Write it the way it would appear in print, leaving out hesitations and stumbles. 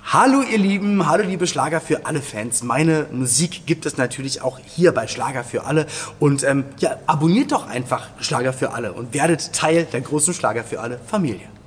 Hallo ihr Lieben, hallo liebe Schlager für alle Fans. Meine Musik gibt es natürlich auch hier bei Schlager für alle. Und abonniert doch einfach Schlager für alle und werdet Teil der großen Schlager für alle Familie.